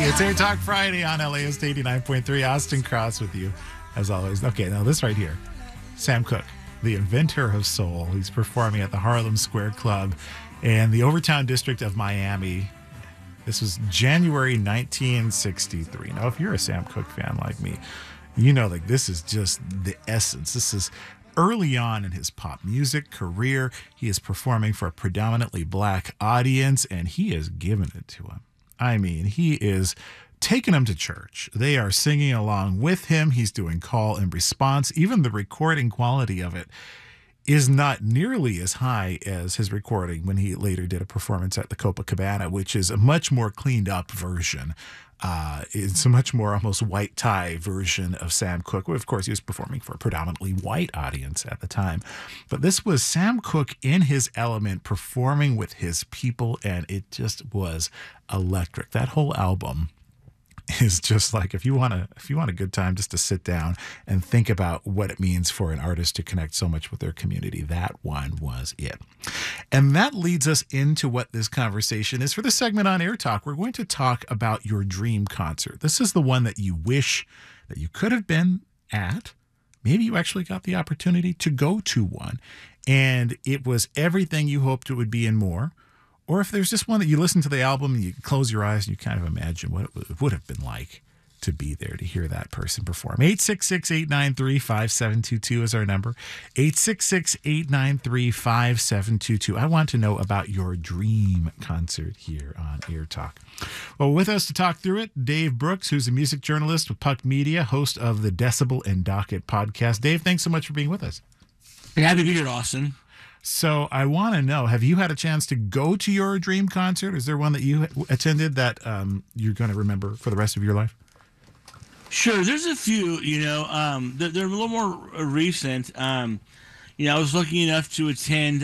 It's Air Talk Friday on LAist 89.3. Austin Cross with you, as always. Okay, now this right here. Sam Cooke, the inventor of soul. He's performing at the Harlem Square Club in the Overtown district of Miami. This was January 1963. Now, if you're a Sam Cooke fan like me, you know, like, this is just the essence. This is early on in his pop music career. He is performing for a predominantly black audience, and he is giving it to him. I mean, he is taking them to church. They are singing along with him. He's doing call and response. Even the recording quality of it is not nearly as high as his recording when he later did a performance at the Copacabana, which is a much more cleaned up version. It's a much more almost white tie version of Sam Cooke. Of course, he was performing for a predominantly white audience at the time. But this was Sam Cooke in his element, performing with his people, and it just was electric. That whole album is just like, if you want a good time just to sit down and think about what it means for an artist to connect so much with their community, that one was it. And that leads us into what this conversation is for the segment on Air Talk. We're going to talk about your dream concert. This is the one that you wish that you could have been at. Maybe you actually got the opportunity to go to one, and it was everything you hoped it would be and more. Or if there's just one that you listen to the album and you close your eyes and you kind of imagine what it would have been like to be there, to hear that person perform. 866-893-5722 is our number. 866-893-5722. I want to know about your dream concert here on Air Talk. Well, with us to talk through it, Dave Brooks, who's a music journalist with Puck Media, host of the Decibel and Docket podcast. Dave, thanks so much for being with us. Hey, happy to be here, Austin. So I want to know, have you had a chance to go to your dream concert? Is there one that you attended that you're going to remember for the rest of your life? Sure. There's a few, they're a little more recent. I was lucky enough to attend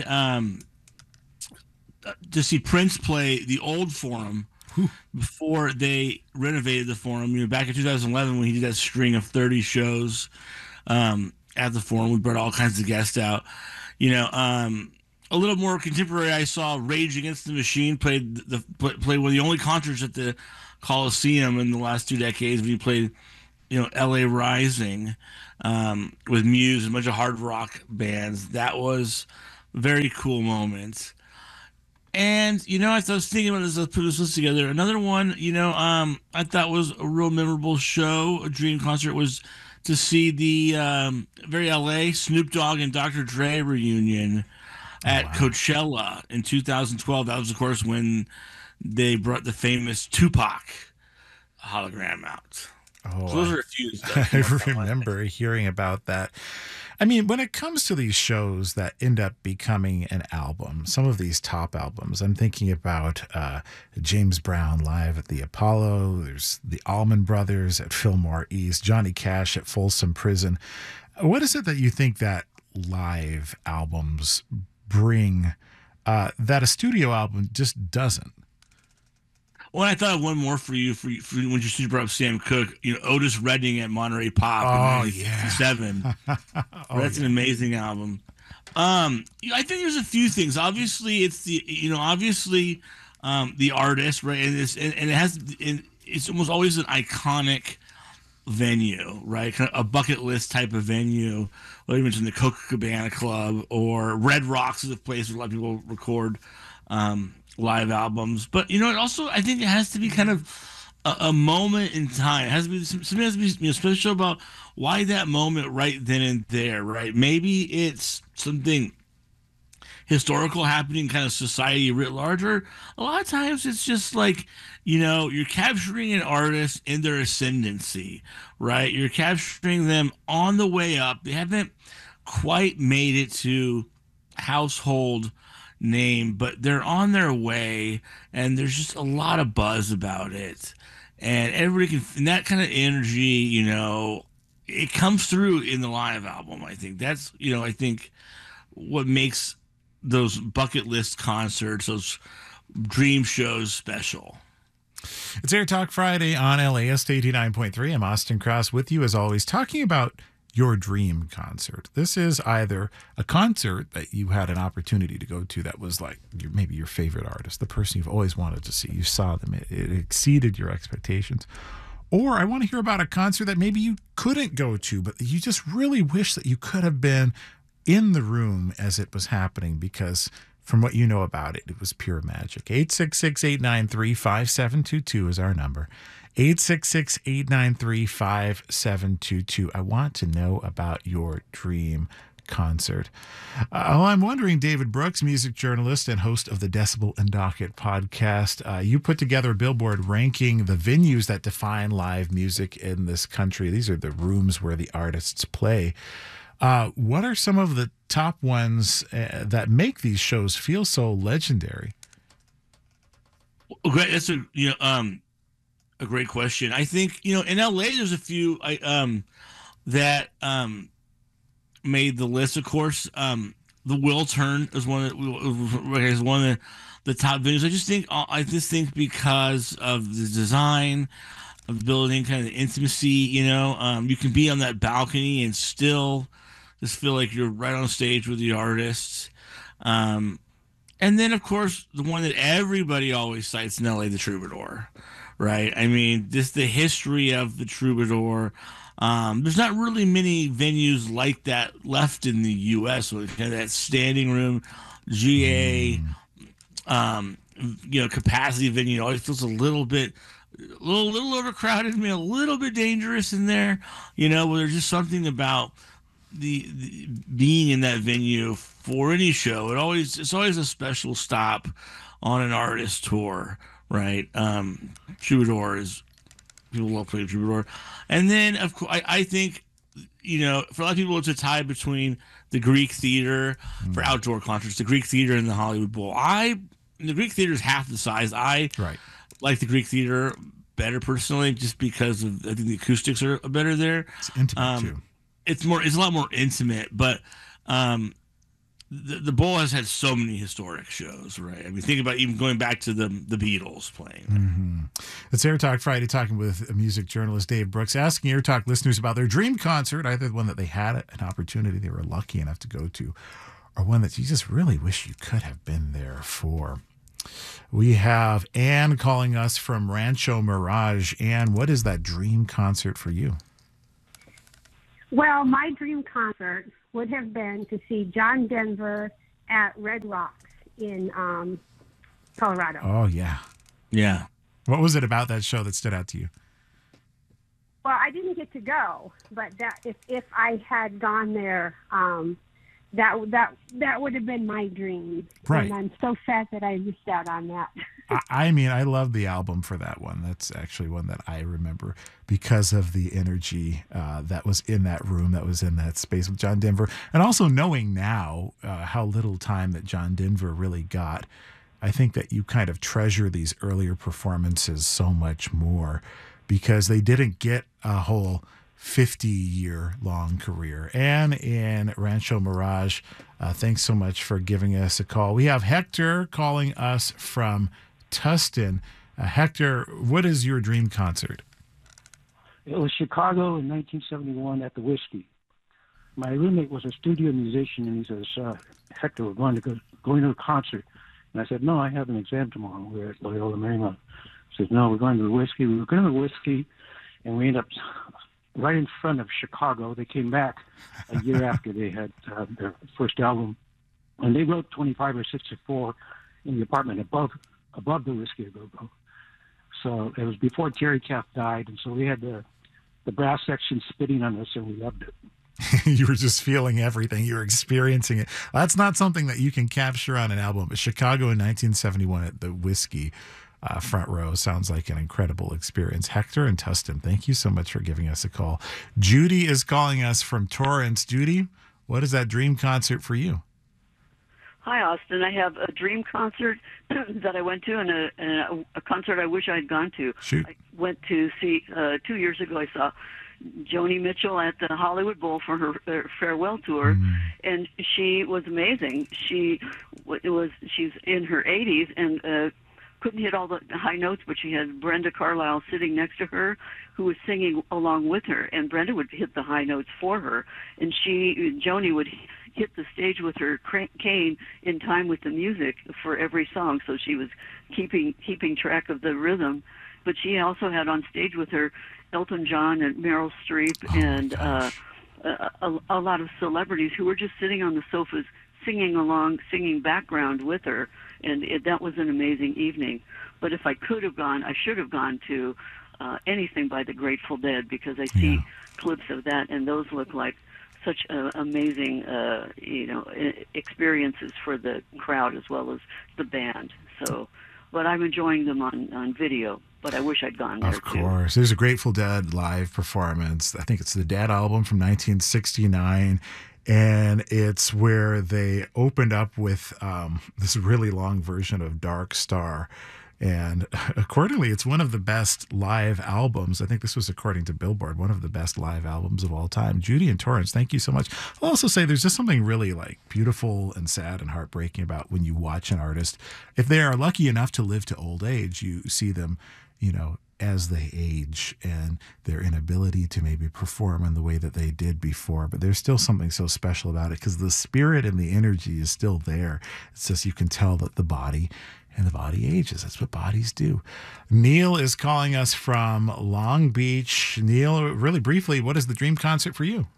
to see Prince play the old Forum before they renovated the Forum. Back in 2011 when he did that string of 30 shows at the Forum, we brought all kinds of guests out. A little more contemporary, I saw Rage Against the Machine played one of the only concerts at the Coliseum in the last 2 decades. We played, L.A. Rising with Muse and a bunch of hard rock bands. That was a very cool moment. And, as I was thinking about this, I put this list together. Another one, I thought was a real memorable show, a dream concert, was to see the very LA Snoop Dogg and Dr. Dre reunion at Coachella in 2012. That was, of course, when they brought the famous Tupac hologram out. Oh, so those are a few. I remember hearing about that. I mean, when it comes to these shows that end up becoming an album, some of these top albums, I'm thinking about James Brown live at the Apollo. There's the Allman Brothers at Fillmore East, Johnny Cash at Folsom Prison. What is it that you think that live albums bring that a studio album just doesn't? Well, I thought of one more for you, when you brought up Sam Cooke. Otis Redding at Monterey Pop in 1967. That's an amazing album. I think there's a few things. Obviously, it's the artist, right? And it's almost always an iconic venue, right? Kind of a bucket list type of venue. Well, you mentioned the Copacabana Club, or Red Rocks is a place where a lot of people record live albums. But it also, I think it has to be kind of a moment in time. It has to be something has to be special about why that moment right then and there, right? Maybe it's something historical happening, kind of society writ large, or a lot of times it's just like, you're capturing an artist in their ascendancy, right? You're capturing them on the way up. They haven't quite made it to household name, but they're on their way, and there's just a lot of buzz about it, and everybody can, and that kind of energy, it comes through in the live album. I think that's, I think what makes those bucket list concerts, those dream shows special. It's Air Talk Friday on LAist 89.3. I'm Austin Cross with you, as always, talking about your dream concert. This is either a concert that you had an opportunity to go to that was like maybe your favorite artist, the person you've always wanted to see. You saw them, it exceeded your expectations. Or I want to hear about a concert that maybe you couldn't go to, but you just really wish that you could have been in the room as it was happening, because from what you know about it, it was pure magic. 866-893-5722 is our number. 866-893-5722. I want to know about your dream concert. I'm wondering, David Brooks, music journalist and host of the Decibel and Docket podcast, you put together a billboard ranking the venues that define live music in this country. These are the rooms where the artists play. What are some of the top ones that make these shows feel so legendary? Great. That's a great question. I think in LA there's a few that made the list. Of course, the Wiltern is one of the top venues. I just think because of the design of the building, kind of the intimacy. You can be on that balcony and still just feel like you're right on stage with the artists. And then, of course, the one that everybody always cites in LA, the Troubadour, right? I mean, just the history of the Troubadour. There's not really many venues like that left in the U.S. with kind of that standing room, GA, capacity venue. It always feels a little overcrowded, a little bit dangerous in there. Where there's just something about the being in that venue for any show. It's always a special stop on an artist tour, right? Troubadour is, people love playing Troubadour. And then, of course, I think, for a lot of people, it's a tie between the Greek Theater for outdoor concerts, the Greek Theater and the Hollywood Bowl. The Greek Theater is half the size. I like the Greek Theater better personally, just because of, I think the acoustics are better there. It's intimate too. It's a lot more intimate, but the Bowl has had so many historic shows, right? I mean, think about even going back to the Beatles playing. Mm-hmm. It's Air Talk Friday, talking with music journalist Dave Brooks, asking Air Talk listeners about their dream concert, either the one that they had an opportunity, they were lucky enough to go to, or one that you just really wish you could have been there for. We have Ann calling us from Rancho Mirage. Ann, what is that dream concert for you? Well, my dream concert would have been to see John Denver at Red Rocks in Colorado. Oh, yeah. Yeah. What was it about that show that stood out to you? Well, I didn't get to go, but that if I had gone there, that would have been my dream. Right. And I'm so sad that I missed out on that. I mean, I love the album for that one. That's actually one that I remember because of the energy that was in that room, that was in that space with John Denver. And also knowing now how little time that John Denver really got, I think that you kind of treasure these earlier performances so much more because they didn't get a whole 50-year-long career. And in Rancho Mirage, thanks so much for giving us a call. We have Hector calling us from Tustin. Hector, what is your dream concert? It was Chicago in 1971 at the Whiskey. My roommate was a studio musician, and he says, Hector, we're going to a concert. And I said, no, I have an exam tomorrow. We're at Loyola Marymount. He says, no, we're going to the Whiskey. We were going to the Whiskey, and we ended up right in front of Chicago. They came back a year after they had their first album, and they wrote 25 or 64 in the apartment above the Whiskey a Go-Go. So it was before Terry Kath died, and so we had the brass section spitting on us, and we loved it. You were just feeling everything. You were experiencing it. That's not something that you can capture on an album, but Chicago in 1971 at the Whiskey front row sounds like an incredible experience. Hector and Tustin, thank you so much for giving us a call. Judy is calling us from Torrance. Judy, what is that dream concert for you? Hi, Austin. I have a dream concert that I went to and a concert I wish I had gone to. Shoot. I went to see, 2 years ago, I saw Joni Mitchell at the Hollywood Bowl for her farewell tour, and she was amazing. She's in her 80s, and couldn't hit all the high notes, but she had Brenda Carlisle sitting next to her who was singing along with her, and Brenda would hit the high notes for her, and Joni would hit the stage with her cane in time with the music for every song, so she was keeping track of the rhythm. But she also had on stage with her Elton John and Meryl Streep and a lot of celebrities who were just sitting on the sofas singing along, singing background with her, and that was an amazing evening. But if I could have gone, I should have gone to anything by the Grateful Dead, because I see clips of that, and those look like such amazing, experiences for the crowd as well as the band. So, but I'm enjoying them on video. But I wish I'd gone there too. Of course. There's a Grateful Dead live performance. I think it's the Dead album from 1969. And it's where they opened up with this really long version of Dark Star. And accordingly, it's one of the best live albums. I think this was according to Billboard, one of the best live albums of all time. Judy and Torrance, thank you so much. I'll also say there's just something really like beautiful and sad and heartbreaking about when you watch an artist. If they are lucky enough to live to old age, you see them, as they age and their inability to maybe perform in the way that they did before. But there's still something so special about it because the spirit and the energy is still there. It's just you can tell that the body ages. That's what bodies do. Neil is calling us from Long Beach. Neil, really briefly, what is the dream concert for you?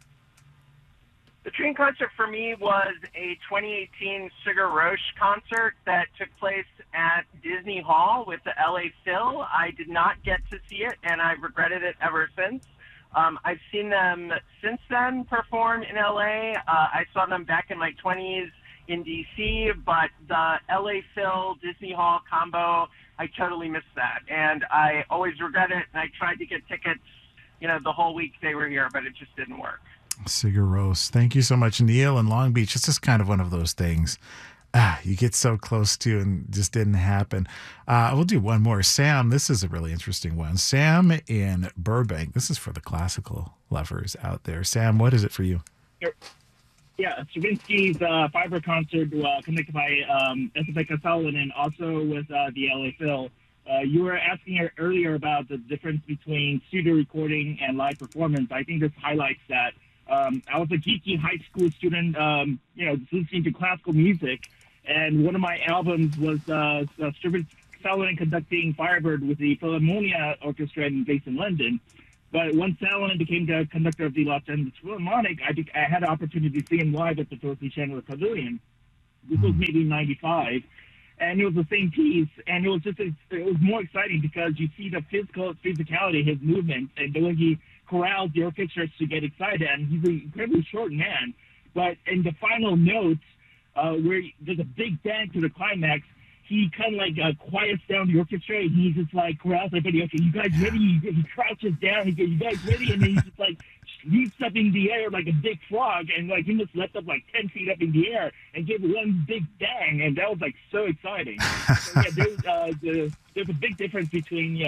The dream concert for me was a 2018 Sigur Rós concert that took place at Disney Hall with the LA Phil. I did not get to see it, and I've regretted it ever since. I've seen them since then perform in LA. I saw them back in my 20s in DC, but the LA Phil Disney Hall combo, I totally missed that, and I always regret it. And I tried to get tickets, the whole week they were here, but it just didn't work. Sigur Rós. Thank you so much, Neil in Long Beach. It's just kind of one of those things you get so close to and just didn't happen. We'll do one more. Sam, this is a really interesting one. Sam in Burbank. This is for the classical lovers out there. Sam, what is it for you? Yeah, Stravinsky's Firebird concert conducted by Esther Sullivan and also with the LA Phil. You were asking earlier about the difference between studio recording and live performance. I think this highlights that. I was a geeky high school student, listening to classical music, and one of my albums was Stravinsky Sullivan conducting Firebird with the Philharmonia Orchestra based in London. But once Sullivan became the conductor of the Los Angeles Philharmonic, I had the opportunity to see him live at the Dorothy Chandler Pavilion. This was maybe in '95. And it was the same piece, and it was more exciting because you see the physicality, his movement, and the way he corrals the orchestra to get excited. And he's an incredibly short man, but in the final notes, where there's a big bang to the climax, he kind of like quiets down the orchestra, and he just like corrals everybody. Okay, you guys ready? He crouches down. He goes, "You guys ready?" And then he's just like leaps up in the air like a big frog, and like he just leapt up like 10 feet up in the air and gave one big bang, and that was like so exciting. So, yeah, there's a big difference between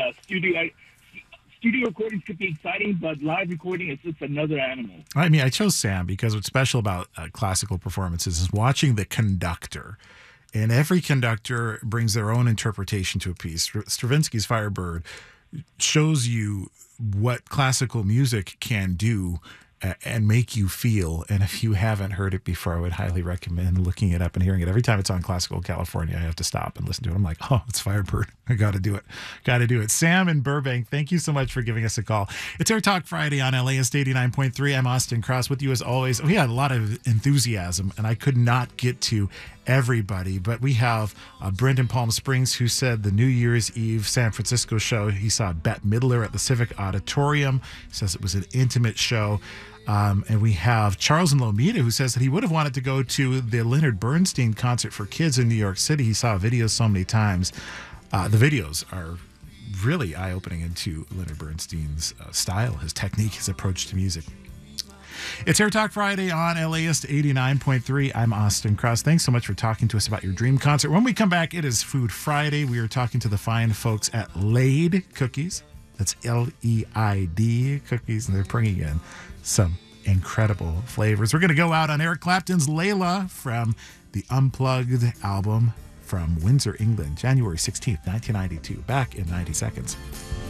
studio recordings could be exciting, but live recording is just another animal. I mean, I chose Sam because what's special about classical performances is watching the conductor. And every conductor brings their own interpretation to a piece. Stravinsky's Firebird shows you what classical music can do and make you feel. And if you haven't heard it before, I would highly recommend looking it up and hearing it. Every time it's on Classical California, I have to stop and listen to it. I'm like, oh, it's Firebird. I got to do it. Got to do it. Sam in Burbank, thank you so much for giving us a call. It's Air Talk Friday on LAist 89.3. I'm Austin Cross with you as always. We had a lot of enthusiasm, and I could not get to everybody, but we have Brendan Palm Springs, who said the New Year's Eve San Francisco show, he saw Bette Midler at the Civic Auditorium. He says it was an intimate show. And we have Charles in Lomita, who says that he would have wanted to go to the Leonard Bernstein concert for kids in New York City. He saw videos so many times. The videos are really eye-opening into Leonard Bernstein's style, his technique, his approach to music. It's Air Talk Friday on LAist 89.3. I'm Austin Cross. Thanks so much for talking to us about your dream concert. When we come back, it is Food Friday. We are talking to the fine folks at Laid Cookies. That's L-E-I-D Cookies, and they're bringing in some incredible flavors. We're going to go out on Eric Clapton's Layla from the Unplugged album from Windsor, England, January 16th, 1992. Back in 90 seconds.